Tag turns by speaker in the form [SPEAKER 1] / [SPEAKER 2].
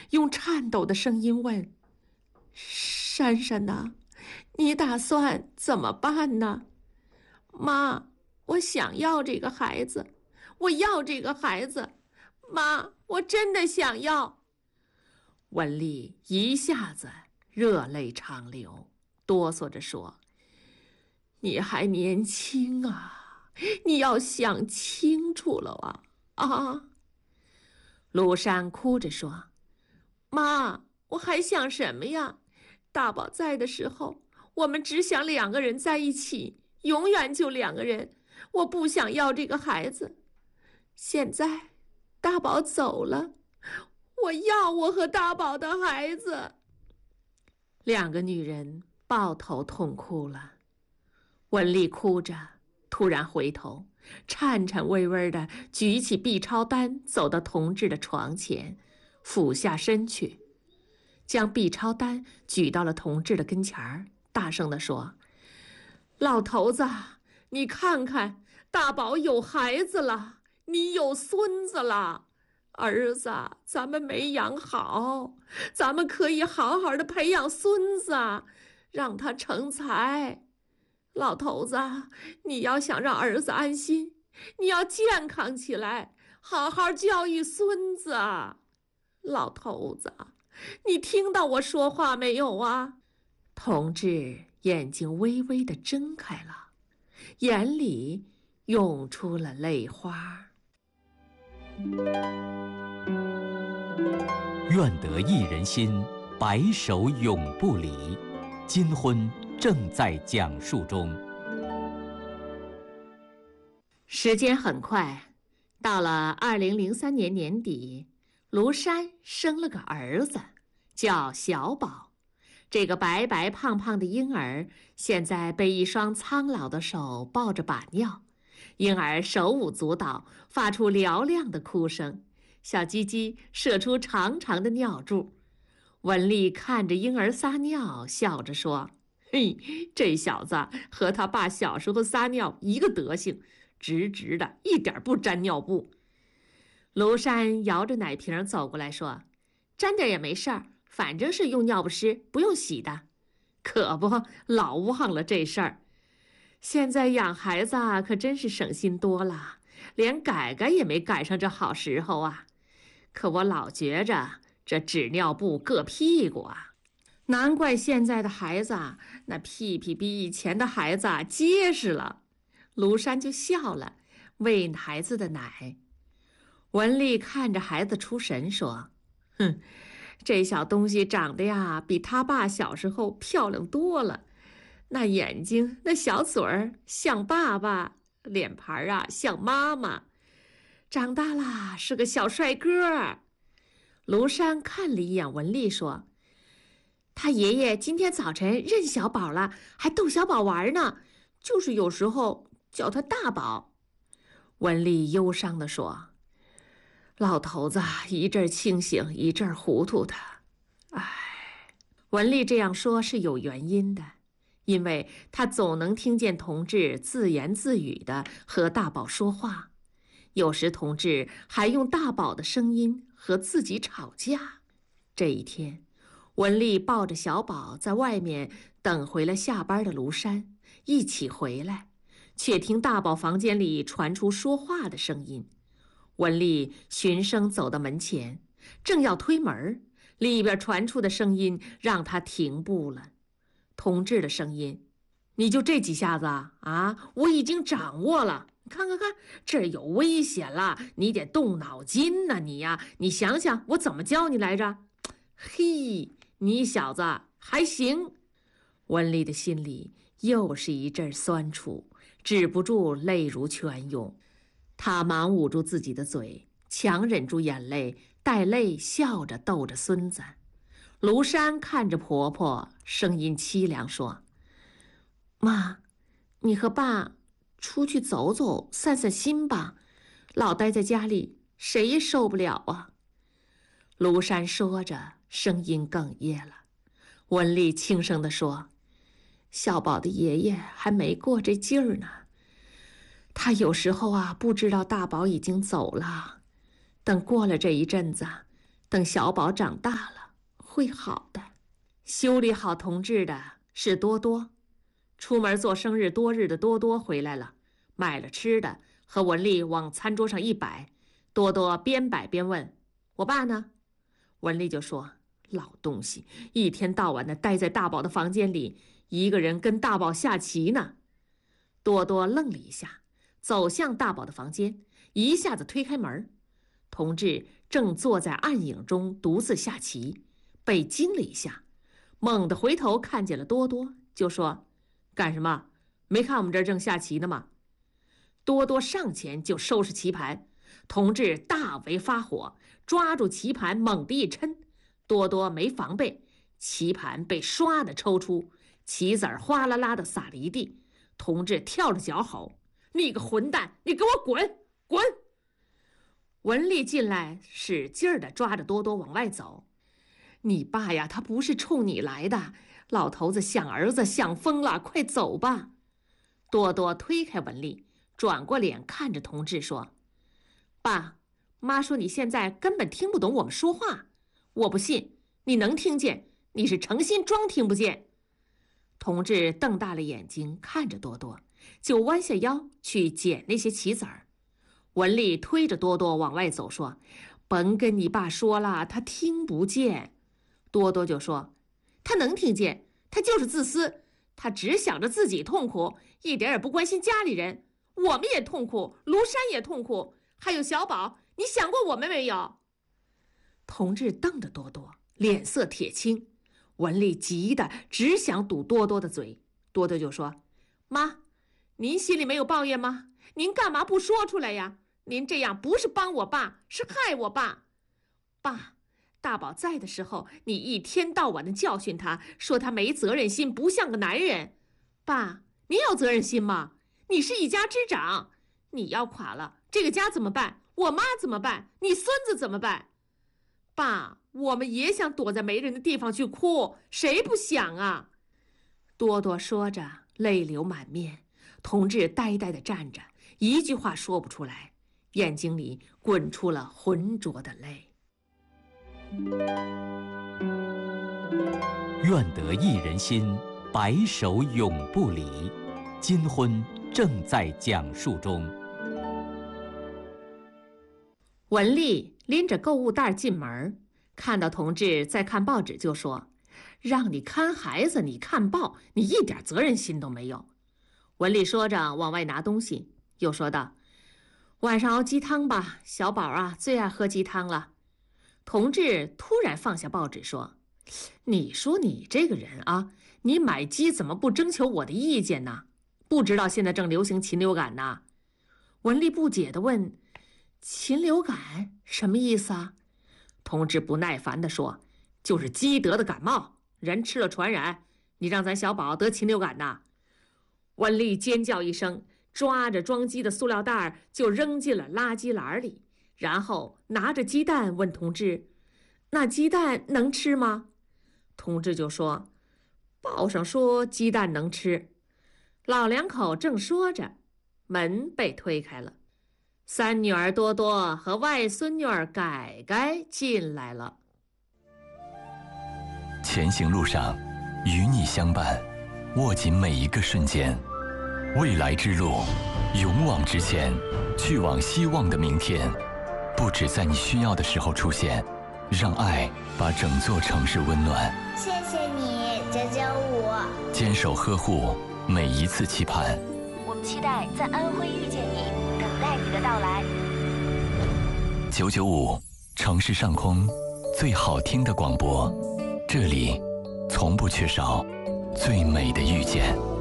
[SPEAKER 1] 用颤抖的声音问：珊珊呐，你打算怎么办呢？妈，我想要这个孩子，我要这个孩子，妈，我真的想要。文丽一下子热泪长流，哆嗦着说：你还年轻啊，你要想清楚了啊！庐山哭着说：妈，我还想什么呀？大宝在的时候，我们只想两个人在一起，永远就两个人。我不想要这个孩子。现在，大宝走了，我要我和大宝的孩子。两个女人抱头痛哭了。文丽哭着，突然回头，颤颤巍巍地举起 B 超单，走到同志的床前，俯下身去，将 B 超单举到了同志的跟前儿，大声地说：老头子，你看看，大宝有孩子了，你有孙子了。儿子，咱们没养好，咱们可以好好的培养孙子，让他成才。老头子，你要想让儿子安心，你要健康起来，好好教育孙子。老头子，你听到我说话没有啊？同志眼睛微微地睁开了，眼里涌出了泪花。
[SPEAKER 2] 愿得一人心，白首永不离。金婚正在讲述中。
[SPEAKER 1] 时间很快，到了2003年年底，庐山生了个儿子，叫小宝。这个白白胖胖的婴儿现在被一双苍老的手抱着把尿，婴儿手舞足蹈，发出嘹亮的哭声，小鸡鸡射出长长的尿柱。文丽看着婴儿撒尿，笑着说：嘿，这小子和他爸小时候撒尿一个德行，直直的，一点不沾尿布。庐山摇着奶瓶走过来说：沾点也没事儿，反正是用尿不湿，不用洗的。可不，老忘了这事儿。现在养孩子可真是省心多了，连改改也没赶上这好时候啊。可我老觉着这纸尿布硌屁股啊，难怪现在的孩子那屁屁比以前的孩子结实了。庐山就笑了，喂孩子的奶。文丽看着孩子出神说：哼，这小东西长得呀，比他爸小时候漂亮多了。那眼睛，那小嘴儿像爸爸，脸盘像妈妈。长大了是个小帅哥。庐山看了一眼文丽说：他爷爷今天早晨认小宝了，还逗小宝玩呢，就是有时候叫他大宝。文丽忧伤地说：老头子一阵清醒，一阵糊涂的。唉，文丽这样说是有原因的，因为她总能听见同志自言自语地和大宝说话，有时同志还用大宝的声音和自己吵架。这一天，文丽抱着小宝在外面等回了下班的庐山，一起回来，却听大宝房间里传出说话的声音。文丽循声走到门前，正要推门，里边传出的声音让她停步了。同志的声音：你就这几下子啊？我已经掌握了，看，这儿有危险了，你得动脑筋呢，你想想我怎么教你来着？嘿，你小子还行。文丽的心里又是一阵酸楚，止不住泪如泉涌。她忙捂住自己的嘴，强忍住眼泪，带泪笑着逗着孙子。庐山看着婆婆，声音凄凉说：妈，你和爸出去走走，散散心吧，老待在家里谁也受不了啊。庐山说着，声音哽咽了。文丽轻声地说：小宝的爷爷还没过这劲儿呢，他有时候不知道大宝已经走了，等过了这一阵子， 等小宝长大了会好的。修理好同志的是多多。出门做生日多日的多多回来了，买了吃的，和文丽往餐桌上一摆。多多边摆边问：“我爸呢？”文丽就说：“老东西，一天到晚的待在大宝的房间里，一个人跟大宝下棋呢。”多多愣了一下，走向大宝的房间，一下子推开门。同志正坐在暗影中独自下棋，被惊了一下，猛地回头看见了多多，就说：“干什么？没看我们这儿正下棋呢吗？”多多上前就收拾棋盘，同志大为发火，抓住棋盘猛地一抻，多多没防备，棋盘被唰的抽出，棋子儿哗啦啦的洒了一地。同志跳着脚吼：“你个混蛋，你给我滚滚！”文丽进来，使劲儿地抓着多多往外走。“你爸呀，他不是冲你来的，老头子想儿子想疯了，快走吧！”多多推开文丽，转过脸看着同志说：“爸妈说你现在根本听不懂我们说话，我不信，你能听见，你是诚心装听不见。”同志瞪大了眼睛看着多多，就弯下腰去捡那些棋子儿。文丽推着多多往外走，说：“甭跟你爸说了，他听不见。”多多就说：“他能听见，他就是自私，他只想着自己痛苦，一点也不关心家里人。我们也痛苦，庐山也痛苦，还有小宝，你想过我们没有？”同志瞪着多多，脸色铁青。文丽急得只想堵多多的嘴。多多就说：“妈，您心里没有抱怨吗？您干嘛不说出来呀？您这样不是帮我爸，是害我爸。爸，大宝在的时候，你一天到晚的教训他，说他没责任心，不像个男人。爸，你有责任心吗？你是一家之长，你要垮了，这个家怎么办？我妈怎么办？你孙子怎么办？爸，我们也想躲在没人的地方去哭，谁不想啊？”多多说着，泪流满面。同志呆呆地站着，一句话说不出来，眼睛里滚出了浑浊的泪。
[SPEAKER 2] 愿得一人心，白首永不离。金婚正在讲述中。
[SPEAKER 1] 文丽拎着购物袋进门，看到同志在看报纸，就说：“让你看孩子，你看报，你一点责任心都没有。”文丽说着往外拿东西，又说道：“晚上熬鸡汤吧，小宝啊最爱喝鸡汤了。”同志突然放下报纸说：“你说你这个人啊，你买鸡怎么不征求我的意见呢？不知道现在正流行禽流感呢？”文丽不解地问：“禽流感什么意思啊？”同志不耐烦地说：“就是鸡得的感冒，人吃了传染，你让咱小宝得禽流感呐！”文丽尖叫一声，抓着装鸡的塑料袋就扔进了垃圾篮里，然后拿着鸡蛋问同志：“那鸡蛋能吃吗？”同志就说：“报上说鸡蛋能吃。”老两口正说着，门被推开了，三女儿多多和外孙女儿改改进来了。
[SPEAKER 3] 前行路上，与你相伴，握紧每一个瞬间。未来之路，勇往直前，去往希望的明天。不只在你需要的时候出现，让爱把整座城市温暖。
[SPEAKER 4] 谢谢你，995。
[SPEAKER 3] 坚守呵护每一次期盼。
[SPEAKER 5] 我们期待在安徽遇见你，等待你的到来。
[SPEAKER 3] 995，城市上空最好听的广播，这里从不缺少最美的遇见。